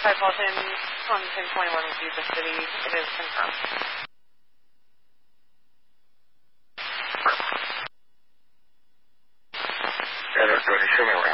Metropolitan on 1021 with Yuba City. It is confirmed. Edward, go ahead, show me where.